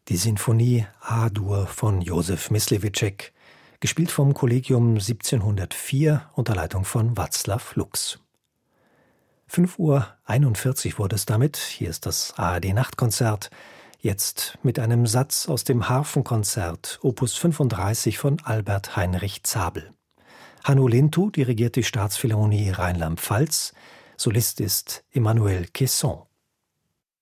Die Sinfonie A-Dur von Josef Myslewitschek, gespielt vom Kollegium 1704 unter Leitung von Václav Lux. 5:41 Uhr wurde es damit. Hier ist das ARD-Nachtkonzert. Jetzt mit einem Satz aus dem Harfenkonzert, Opus 35 von Albert Heinrich Zabel. Hanno Lintu dirigiert die Staatsphilharmonie Rheinland-Pfalz. Solist ist Emmanuel Quesson.